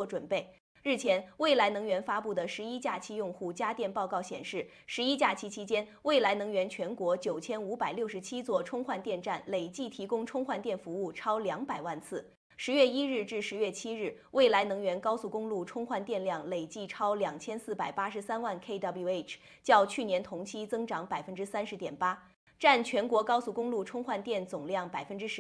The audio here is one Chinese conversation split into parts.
准备。日前，蔚来能源发布的11假期用户家电报告显示，11假期期间，蔚来能源全国9567座充换电站累计提供充换电服务超200万次。10月1日至10月7日，蔚来能源高速公路充换电量累计超2483万 kWh， 较去年同期增长30.8%，占全国高速公路充换电总量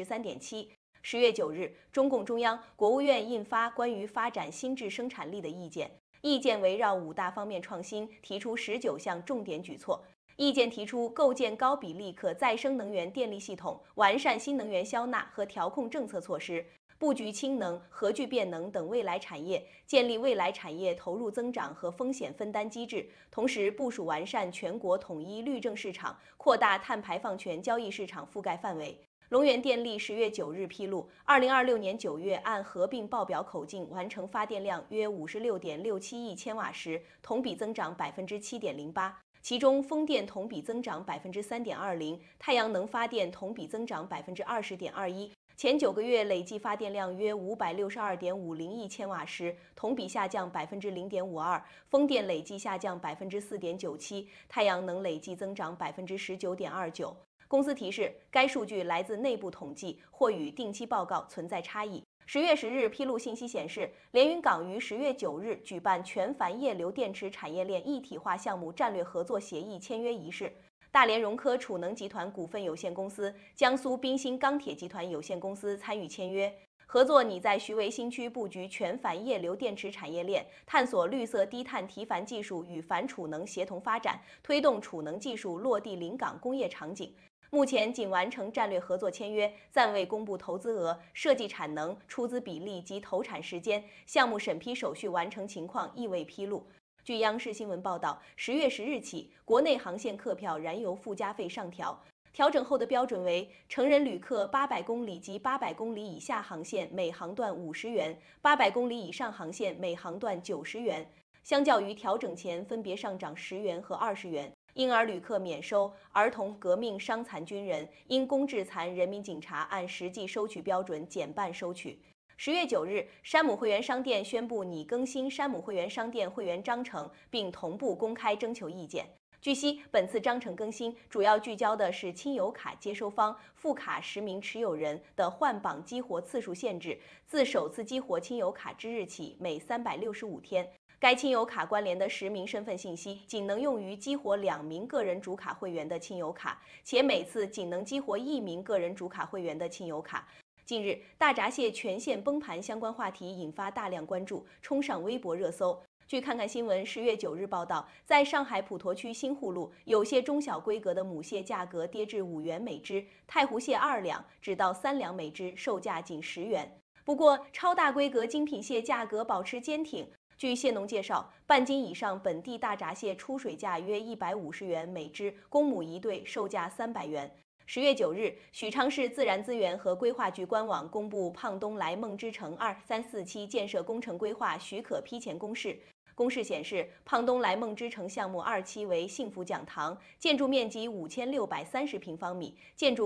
13.7%。10月9日，中共中央、国务院印发关于发展新质生产力的意见，意见围绕5大方面创新，提出19项重点举措。意见提出构建高比例可再生能源电力系统，完善新能源消纳和调控政策措施，布局氢能、核聚变能等未来产业，建立未来产业投入增长和风险分担机制，同时部署完善全国统一绿证市场，扩大碳排放权交易市场覆盖范围。龙源电力10月9日披露，2026年9月按合并报表口径完成发电量约56.67亿千瓦时，同比增长7.08%，其中风电同比增长3.20%，太阳能发电同比增长20.21%。前9个月累计发电量约562.50亿千瓦时，同比下降0.52%，风电累计下降4.97%，太阳能累计增长19.29%。公司提示，该数据来自内部统计，或与定期报告存在差异。10月10日披露信息显示，连云港于10月9日举办全钒液流电池产业链一体化项目战略合作协议签约仪式。大连融科储能集团股份有限公司、江苏滨鑫钢铁集团有限公司参与签约，合作拟在徐汇新区布局全钒液流电池产业链，探索绿色低碳提钒技术与钒储能协同发展，推动储能技术落地临港工业场景。目前仅完成战略合作签约，暂未公布投资额、设计产能、出资比例及投产时间，项目审批手续完成情况亦未披露。据央视新闻报道，10月10日起，国内航线客票燃油附加费上调，调整后的标准为成人旅客800公里及800公里以下航线每航段50元，800公里以上航线每航段90元，相较于调整前分别上涨10元和20元。婴儿旅客免收，儿童、革命、伤残军人、因公致残人民警察按实际收取标准减半收取。10月9日，山姆会员商店宣布拟更新山姆会员商店会员章程，并同步公开征求意见。据悉，本次章程更新主要聚焦的是亲友卡接收方、副卡实名持有人的换绑激活次数限制，自首次激活亲友卡之日起每365天。该亲友卡关联的实名身份信息仅能用于激活2名个人主卡会员的亲友卡，且每次仅能激活1名个人主卡会员的亲友卡。近日，大闸蟹全线崩盘相关话题引发大量关注，冲上微博热搜。据看看新闻10月9日报道，在上海普陀区新沪路，有些中小规格的母蟹价格跌至5元每只，太湖蟹2两只到3两每只，售价仅10元。不过，超大规格精品蟹价格保持坚挺。据蟹农介绍，半斤以上本地大闸蟹出水价约150元每只，公母1对，售价300元。10月9日，许昌市自然资源和规划局官网公布胖东来梦之城2、3、4期建设工程规划许可批前公示。公示显示，胖东来梦之城项目2期为幸福讲堂，建筑面积5630平方米，建筑